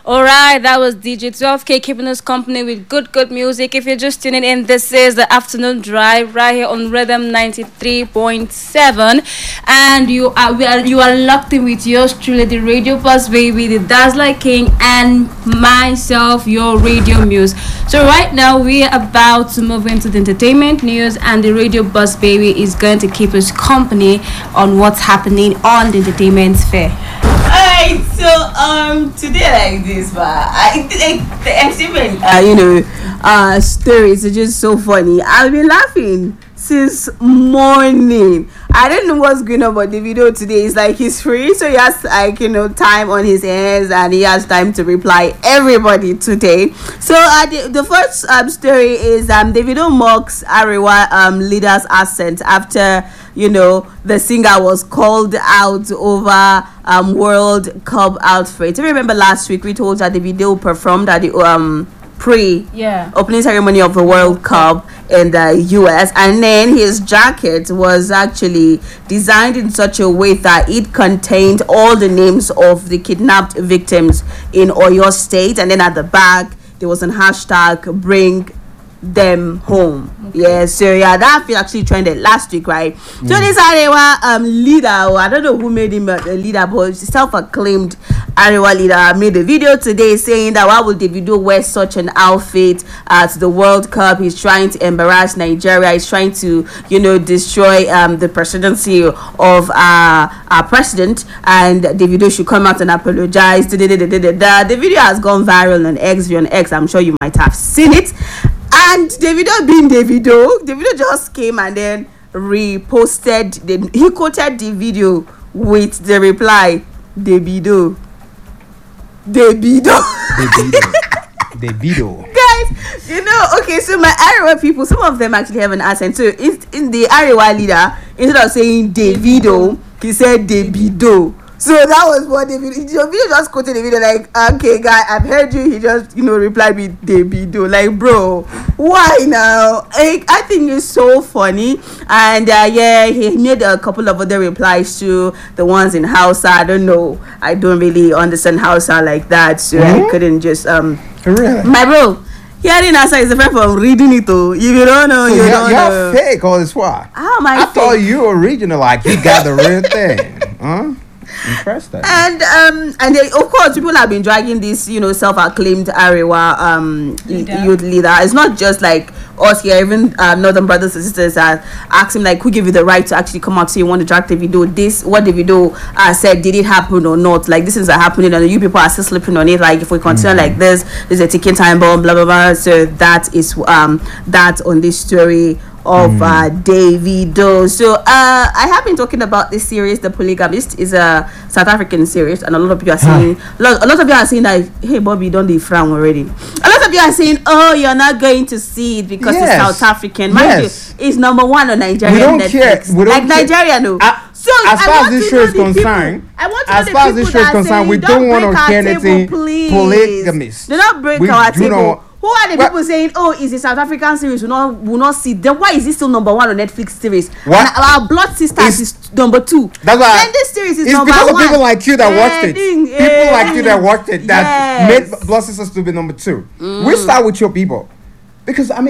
All right, that was DJ 12K keeping us company with good music. If you're just tuning in, this is the afternoon drive right here on Rhythm 93.7, and you are locked in with yours truly, the Radio Plus baby, the Dazzler King, and myself, your Radio Muse. So right now we are about to move into the entertainment news, and the Radio Bus baby is going to keep us company on what's happening on the entertainment sphere. Alright, so today like this, but I think the entertainment stories are just so funny. I've been laughing since morning. I don't know what's going on, but the video today is like he's free, so he has time on his hands, and he has time to reply everybody today. So the first story is Davido mocks Arewa leader's accent after the singer was called out over World Cup outfit. I remember last week we told that Davido performed at the opening ceremony of the World Cup in the US, and then his jacket was actually designed in such a way that it contained all the names of the kidnapped victims in Oyo State, and then at the back there was an hashtag bring them home. That actually trended last week, right? So this Arewa leader, I don't know who made him a leader, but self-acclaimed Arewa leader made a video today saying that why would Davido wear such an outfit at the World Cup? He's trying to embarrass Nigeria. He's trying to destroy the presidency of our president, and Davido should come out and apologize. The video has gone viral on X. I'm sure you might have seen it. And Davido being Davido just came and then reposted. He quoted the video with the reply, Davido. Guys, okay, so my Arewa people, some of them actually have an accent. So in the Arewa leader, instead of saying Davido, he said Davido. So that was what Davido just quoted the video like, okay, guy, I've heard you. He just, replied with Davido. Like, bro, why now? I think it's so funny. And he made a couple of other replies to the ones in Hausa. I don't know. I don't really understand Hausa like that. So I couldn't just, Really? My bro, hearing Hausa is different from reading it though. If you don't know, so you don't know. You're fake all this while. How am I I thought you original, like you got the real thing. Huh? Interesting. And they, of course, people have been dragging this, self-acclaimed Arewa youth leader. It's not just like us here, even Northern brothers and sisters are asking like, who gave you the right to actually come out say you want to drag the video? What the video said, did it happen or not? Like, this is happening, and you people are still sleeping on it. Like, if we continue like this, there's a ticking time bomb, blah blah blah. So that is that on this story of Davido. So I have been talking about this series, The Polygamist. Is a South African series, and a lot of people are saying a lot of you are saying that, hey Bobby, don't they frown already? A lot of you are saying, oh, you're not going to see it because it's South African. Mind you, it's number one on Nigerian Netflix. We don't care. Nigeria, no. So as far as this show is concerned, we don't want to hear anything polygamist. Do not break our table. Who are the people saying, oh, it's a South African series, will not see? Then why is it still number one on Netflix series? What? And our Blood Sisters is number 2. That's why. And this series is it's number because 1. Of people like you that watched it. People like you that watched it that made Blood Sisters to be number 2. We start with your people. Because, see.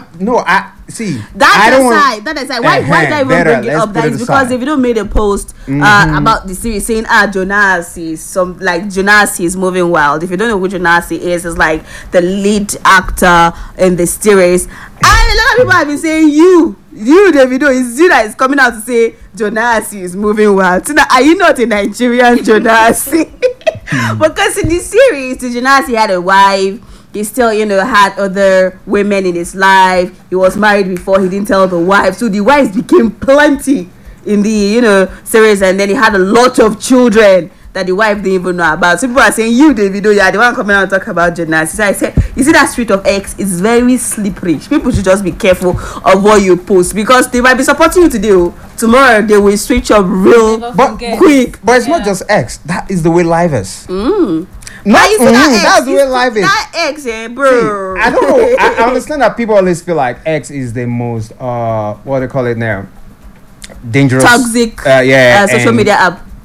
That aside. Why did I even bring it up? That is because Davido made a post about the series saying, Jonas is moving wild. If you don't know who Jonas is, it's like the lead actor in the series. And a lot of people have been saying, you Davido, is you that is coming out to say Jonas is moving wild. So now, are you not a Nigerian Jonas? Because in the series, Jonas had a wife. He still, had other women in his life. He was married before. He didn't tell the wife. So the wives became plenty in the, series. And then he had a lot of children that the wife didn't even know about. So people are saying, you, Davido, you are the one coming out and talk about Jonas. So I said, you see that street of X is very slippery. People should just be careful of what you post. Because they might be supporting you today. Tomorrow, they will switch up quick. But it's not just X. That is the way life is. That's the way life is. That X, bro. See, I don't know. I understand that people always feel like X is the most what do they call it now? Dangerous, toxic social media app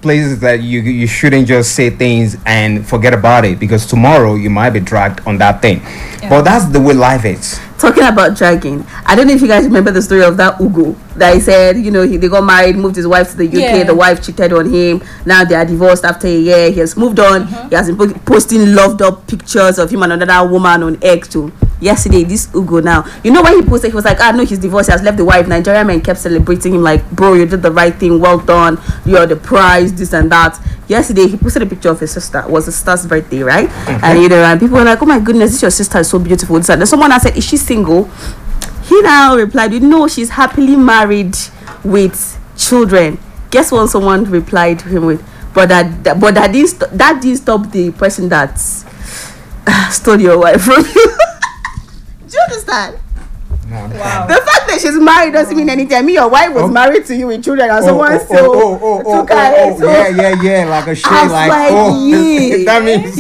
places that you shouldn't just say things and forget about it, because tomorrow you might be dragged on that thing. But that's the way life is. Talking about dragging, I don't know if you guys remember the story of that Ugo that he said, they got married, moved his wife to the UK, the wife cheated on him, now they are divorced after a year, he has moved on, he has been posting loved up pictures of him and another woman on X too. Yesterday, this Ugo now, when he posted, he was like, no, he's divorced, he has left the wife. Nigerian men kept celebrating him like, bro, you did the right thing, well done, you're the prize, this and that. Yesterday, he posted a picture of his sister. It was his sister's birthday, right? And people were like, oh my goodness, this your sister is so beautiful. And then someone else said, is she single? He now replied, no, she's happily married with children. Guess what someone replied to him with? But that didn't stop the person that stole your wife from you. Do you understand? No, wow. The fact that she's married doesn't mean anything. Your wife was married to you with children, and someone still took her. Yeah, like a shit, like that means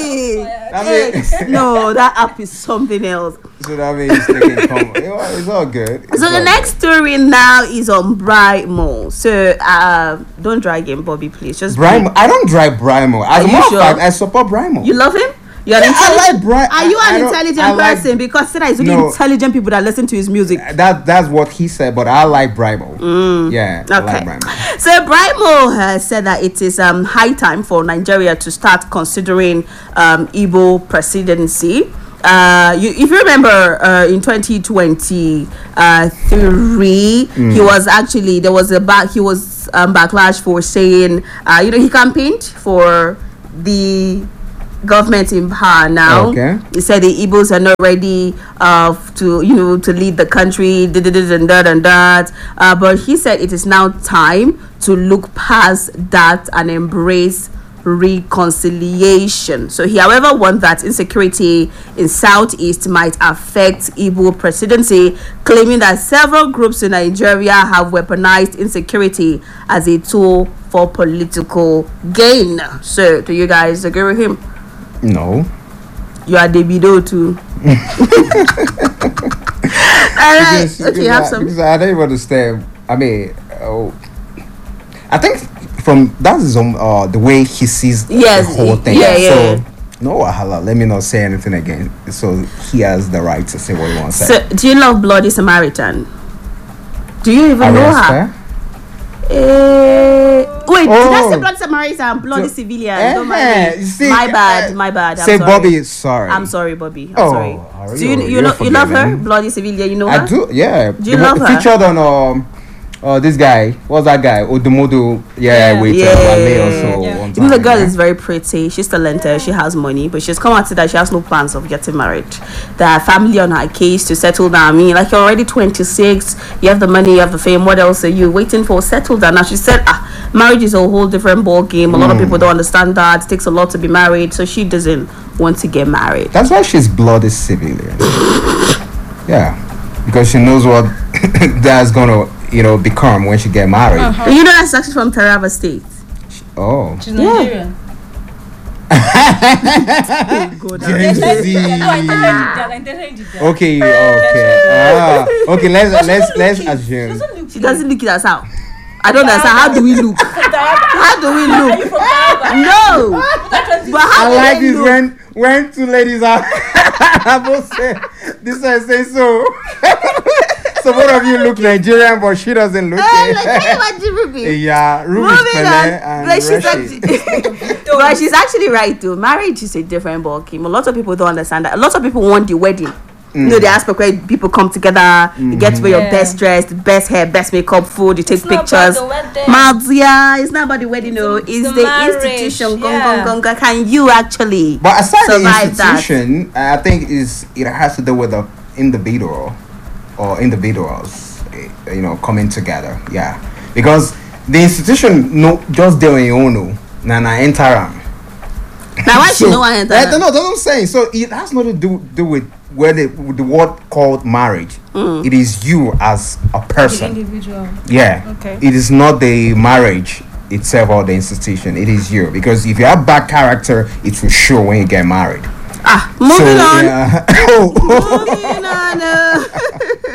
no, that app is something else. So that means it's all good. So the next story now is on Brymo. So don't drag him, Bobby, please. Just Brymo. I don't drag Brymo. As a matter of fact, I support Brymo. You love him? I like Brian. Are you an intelligent person? Because he said it's only intelligent people that listen to his music. That's what he said, but I like Brymo. Yeah, okay. I like Brymo. So Brymo has said that it is high time for Nigeria to start considering Igbo presidency. If you remember, in 2023, he was actually there was backlash for saying he campaigned for the government in power now. Okay. He said the Igbos are not ready to lead the country, and that. But he said it is now time to look past that and embrace reconciliation. So he, however, wants that insecurity in Southeast might affect Igbo presidency, claiming that several groups in Nigeria have weaponized insecurity as a tool for political gain. So do you guys agree with him? No. You are Davido too. Alright, okay, have some. Because I don't even understand. I mean, I think from that is the way he sees the whole thing. So no wahala. Let me not say anything again. So he has the right to say what he wants to say. So do you love Bloody Samaritan? Do you even know her? Wait, did I say Bloody Samaritan? Bloody Civilian. Don't mind me. See, my bad. I'm say sorry. Bobby, sorry. I'm sorry, Bobby. I'm sorry. So you love her? Bloody Civilian, you know her? I do, yeah. Do you love her? Featured on this guy, what's that guy? Odumodu, with Wale also. You know, the girl is very pretty. She's talented. She has money, but she's come out to that she has no plans of getting married. There are family on her case to settle down. I mean, like, you're already 26, you have the money, you have the fame. What else are you waiting for? Settle down. Now she said, marriage is a whole different ball game. A lot of people don't understand that. It takes a lot to be married, so she doesn't want to get married. That's why she's bloody civilian. Yeah, because she knows what that's gonna become when she get married. You know, that's actually from Taraba State. Oh, she's Nigerian. Okay. Let's assume she doesn't look it as how. I don't understand. How do we look? No. But how I like this when two ladies are both say this one say so. So both of you look Nigerian, but she doesn't look it. Yeah, Ruby but she's actually right though. Marriage is a different ballgame. A lot of people don't understand that. A lot of people want the wedding. You know, the aspect where people come together, you get to wear your best dress, best hair, best makeup, food, you take pictures. It's not about the wedding, no. It's the institution. Can you actually But aside survive the institution, I think it has to do with the individual or individuals, coming together. Yeah, because the institution just there on your own. Nana enter. Now why should no one enter? No, that's what I'm saying. So it has nothing to do with where the word called marriage. It is you as a person. The individual. Yeah. Okay. It is not the marriage itself or the institution. It is you, because if you have bad character, it will show when you get married. Moving on. Yeah. Moving on.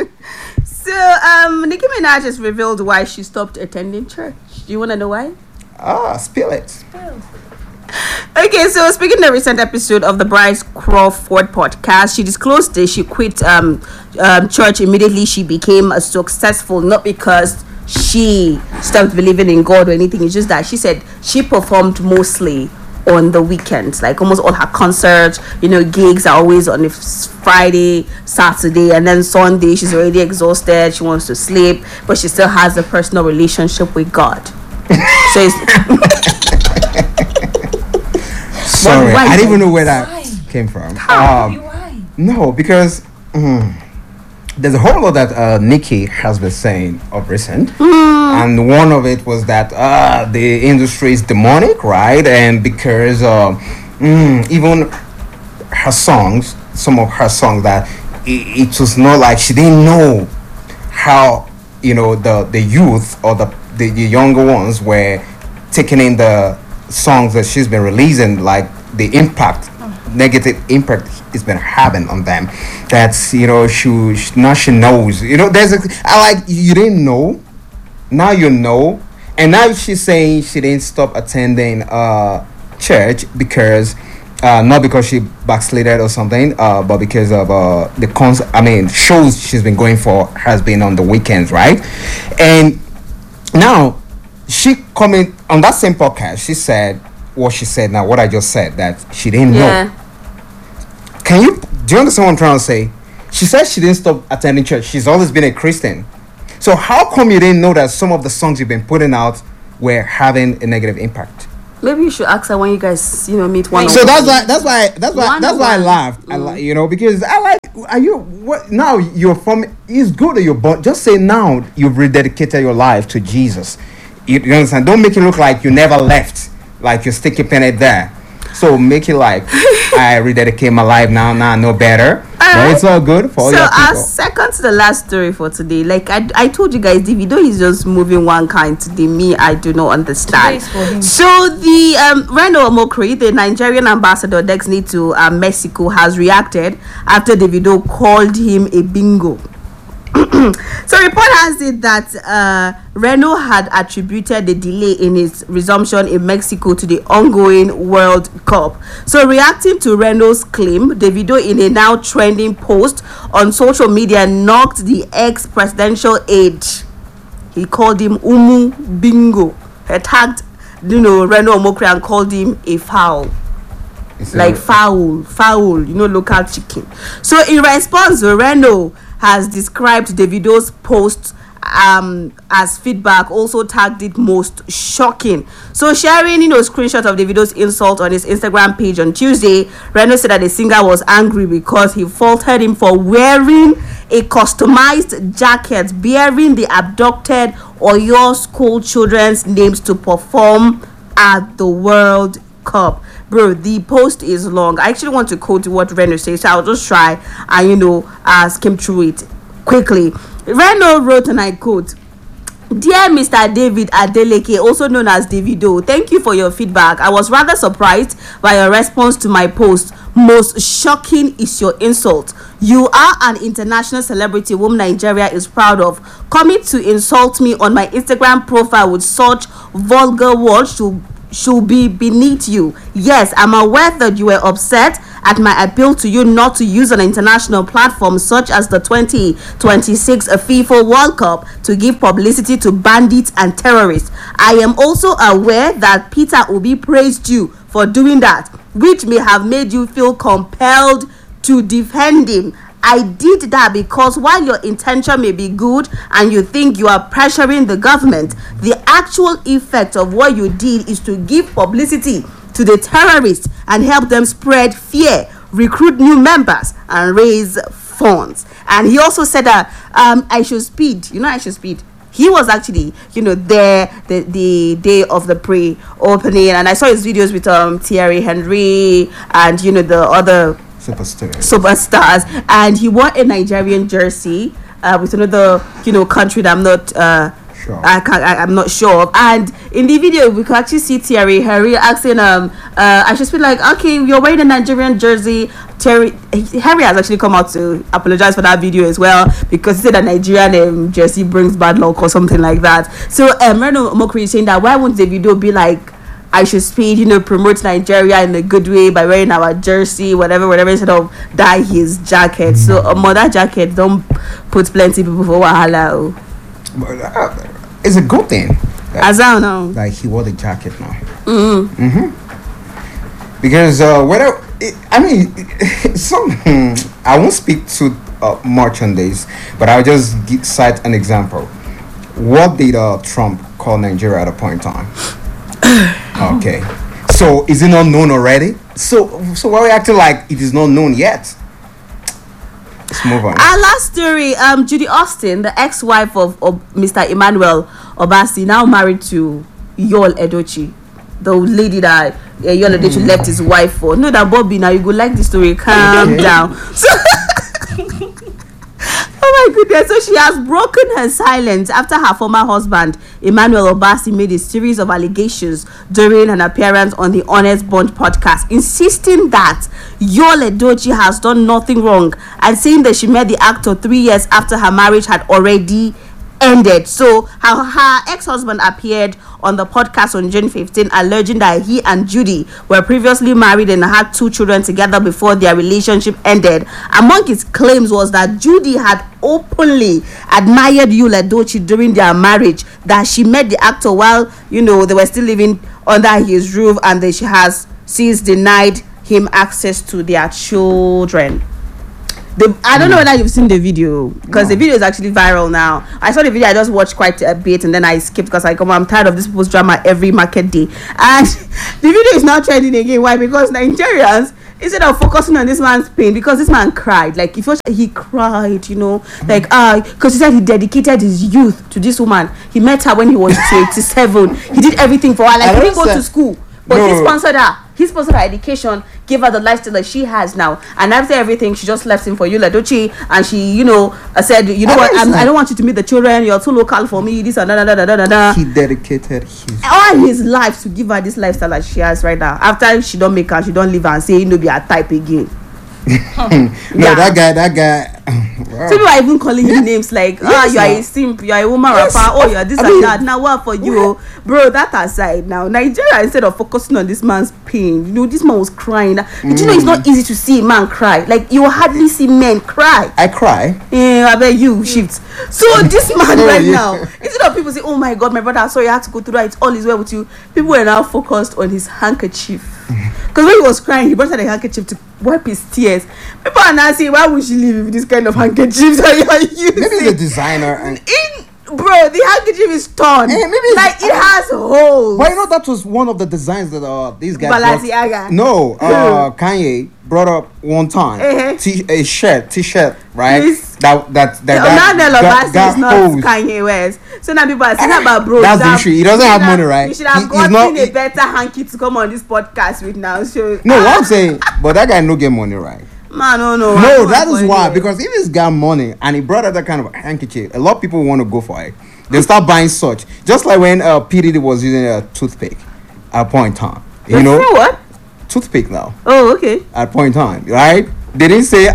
So Nicki Minaj has revealed why she stopped attending church. Do you want to know why? Spill it. Okay, so speaking of the recent episode of the Bryce Crawford podcast, she disclosed that she quit church immediately she became successful, not because she stopped believing in God or anything. It's just that she said she performed mostly on the weekends, like almost all her concerts, gigs are always on a Friday, Saturday, and then Sunday she's already exhausted, she wants to sleep, but she still has a personal relationship with God. So it's sorry, I didn't even know where that came from. Why? No, because there's a whole lot that Nikki has been saying of recent, and one of it was that the industry is demonic, right? And because even her songs, some of her songs, that it was not like she didn't know how the youth or the younger ones were taking in the songs that she's been releasing, like the negative impact it's been having on them. That's she knows. You didn't know, now you know, and now she's saying she didn't stop attending church because not because she backslided or something, but because of the shows she's been going for has been on the weekends, right? And now she coming on that same podcast, she said what she said now, what I just said, that she didn't know. Do you understand what I'm trying to say? She said she didn't stop attending church. She's always been a Christian. So how come you didn't know that some of the songs you've been putting out were having a negative impact? Maybe you should ask her when you guys, meet one. So that's why I laughed. Because now you're from. It's good that you're born. Just say now you've rededicated your life to Jesus. You understand? Don't make it look like you never left, like you're still keeping it there. So make it like I rededicate my life now. I know better. But it's all good for all your people. So second to the last story for today, like I told you guys, Davido is just moving one kind today. Me, I do not understand. So the Reno Omokri, the Nigerian ambassador designated to Mexico, has reacted after Davido called him a bingo. So report has it that Reno had attributed the delay in his resumption in Mexico to the ongoing World Cup. So reacting to Reno's claim, Davido, in a now trending post on social media, knocked the ex-presidential aide. He called him Umu Bingo. He tagged Reno Omokri and called him a foul. Like foul, local chicken. So in response, Reno has described Davido's post as feedback, also tagged it most shocking. So sharing screenshot of Davido's insult on his Instagram page on Tuesday, Reno said that the singer was angry because he faulted him for wearing a customized jacket bearing the abducted Oyo school children's names to perform at the World Cup. Bro, the post is long. I actually want to quote what Reno says, so I'll just try and skim through it quickly. Reno wrote, and I quote, "Dear Mr. David Adeleke, also known as Davido, thank you for your feedback. I was rather surprised by your response to my post. Most shocking is your insult. You are an international celebrity whom Nigeria is proud of. Coming to insult me on my Instagram profile with such vulgar words should be beneath you. Yes, I'm aware that you were upset at my appeal to you not to use an international platform such as the 2026 FIFA World Cup to give publicity to bandits and terrorists. I am also aware that Peter Obi praised you for doing that, which may have made you feel compelled to defend him. I did that because while your intention may be good and you think you are pressuring the government, the actual effect of what you did is to give publicity to the terrorists and help them spread fear, recruit new members, and raise funds." And he also said that I should speed. I should speed. He was actually, there the day of the pre-opening, and I saw his videos with Thierry Henry and the other superstars, and he wore a Nigerian jersey with another country that I'm not sure. I'm not sure. And in the video, we could actually see Thierry Henry asking, I just feel like, okay, you're wearing a Nigerian jersey. Harry has actually come out to apologize for that video as well, because he said that Nigerian jersey brings bad luck or something like that. So Reno Omokri is saying that why won't the video be like, I should speed, promote Nigeria in a good way by wearing our jersey, whatever, instead of dye his jacket. So that jacket don't put plenty people for wahala. It's a good thing. As I know, like he wore the jacket now. Because whether I won't speak too much on this, but I'll just cite an example. What did Trump call Nigeria at a point in time? Okay, so is it not known already? So why are we acting like it is not known yet? Let's move on. Our last story, Judy Austin, the ex-wife of Mr. Emmanuel Obasi, now married to Yul Edochie, the lady that Yul Edochie left his wife for. No, that Bobby, now you go like the story. Calm down. So, oh my goodness. So she has broken her silence after her former husband Emmanuel Obasi made a series of allegations during an appearance on the Honest Bunch podcast, insisting that Yul Edochie has done nothing wrong and saying that she met the actor 3 years after her marriage had already ended. So her ex-husband appeared on the podcast on June 15, alleging that he and Judy were previously married and had 2 children together before their relationship ended. Among his claims was that Judy had openly admired Yul Edochie during their marriage, that she met the actor while they were still living under his roof, and that she has since denied him access to their children. I don't know whether you've seen the video, because the video is actually viral now. I saw the video, I just watched quite a bit and then I skipped because I'm tired of this people's drama every market day. And the video is now trending again. Why? Because Nigerians, instead of focusing on this man's pain, because this man cried, like he cried, because he said he dedicated his youth to this woman. He met her when he was 27. He did everything for her. Like, he didn't go to school, but he sponsored her. He sponsored her education, gave her the lifestyle that she has now. And after everything, she just left him for Yul Edochie. And she, said, what, I don't want you to meet the children. You're too local for me. This and da. He dedicated all his life to give her this lifestyle that she has right now. After she don't make her, she don't leave her and say, be a type again. That guy. Wow. Some people are even calling him names like, you are a simp, you are a woman rapper, you are this and that. Now what for you, bro? That aside, now Nigeria, instead of focusing on this man's pain, this man was crying. Did you know it's not easy to see a man cry? Like, you hardly see men cry. I cry. I bet you shift. So this man now, instead of people say, oh my God, my brother, sorry, I had to go through that. It's all is well with you. People are now focused on his handkerchief. Because when he was crying, he brought out a handkerchief to wipe his tears. People are now saying, why would she live with this kind of handkerchief that you are using? Maybe the designer. Bro, the handkerchief is torn. Maybe it has holes. But that was one of the designs that these guys Balenciaga. No, Kanye brought up one time. A t-shirt, right? That is not Kanye West. So now people are saying about bro. That's the issue. He doesn't have money, right? You should have gotten a better hanky to come on this podcast with now. So no, what I'm saying, but that guy no get money, right? Man, no. No, that is why. Because if he's got money and he brought out that kind of handkerchief, a lot of people want to go for it. They start buying such. Just like when P. Diddy was using a toothpick at a point in time. You know what? Toothpick now. Oh, okay. At a point in time, right? They didn't say,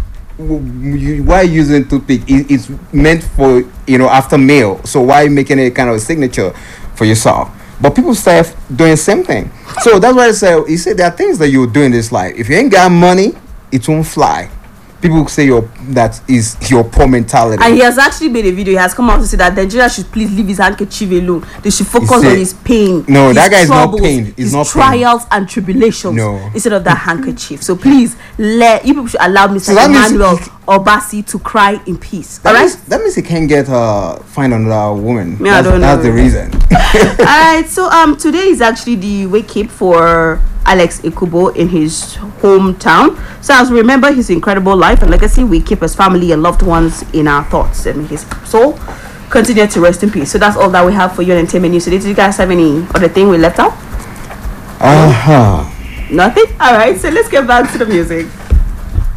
why are you using toothpick? It's meant for, after meal. So why are you making a kind of a signature for yourself? But people start doing the same thing. So that's why I say, you see, there are things that you do in this life. If you ain't got money, it won't fly. People say that is your poor mentality. And he has actually made a video. He has come out to say that Nigeria should please leave his handkerchief alone. They should focus on his pain. No, his that guy troubles, is not pain. His trials and tribulations. No. Instead of that handkerchief. So please, you people should allow Mr. Emmanuel Obasi to cry in peace. Alright? That means he can't find another woman. Yeah, that's the reason. Alright, so today is actually the wake up for Alex Ekubo in his hometown. So as we remember his incredible life and legacy, we keep his family and loved ones in our thoughts, and his soul continue to rest in peace. So that's all that we have for you on Entertainment News today. Did you guys have any other thing we left out? Uh-huh. Nothing? Alright, so let's get back to the music.